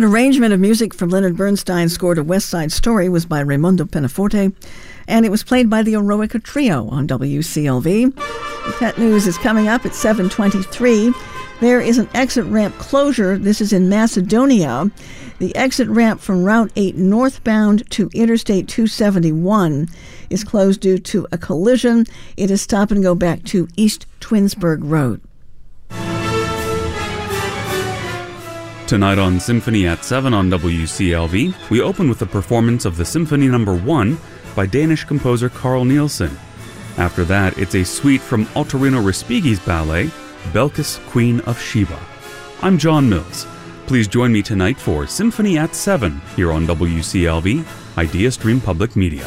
That arrangement of music from Leonard Bernstein's score to West Side Story was by Raimundo Pianoforte, and it was played by the Eroica Trio on WCLV. The Pet News is coming up at 7:23. There is an exit ramp closure. This is in Macedonia. The exit ramp from Route 8 northbound to Interstate 271 is closed due to a collision. It is stop and go back to East Twinsburg Road. Tonight on Symphony at 7 on WCLV, we open with a performance of the Symphony No. 1 by Danish composer Carl Nielsen. After that, it's a suite from Ottorino Respighi's ballet, Belkis, Queen of Sheba. I'm John Mills. Please join me tonight for Symphony at 7 here on WCLV, Idea Stream Public Media.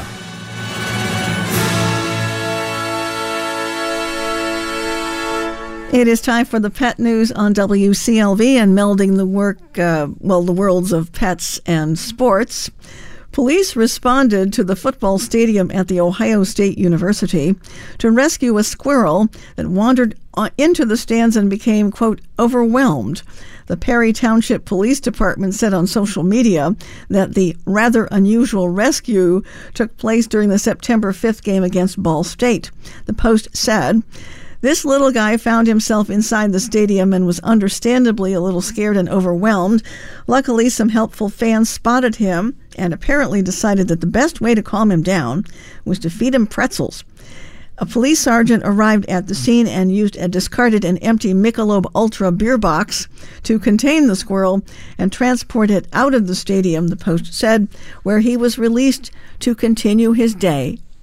It is time for the Pet News on WCLV and melding the the worlds of pets and sports. Police responded to the football stadium at The Ohio State University to rescue a squirrel that wandered into the stands and became, quote, overwhelmed. The Perry Township Police Department said on social media that the rather unusual rescue took place during the September 5th game against Ball State. The Post said, this little guy found himself inside the stadium and was understandably a little scared and overwhelmed. Luckily, some helpful fans spotted him and apparently decided that the best way to calm him down was to feed him pretzels. A police sergeant arrived at the scene and used a discarded and empty Michelob Ultra beer box to contain the squirrel and transport it out of the stadium, the Post said, where he was released to continue his day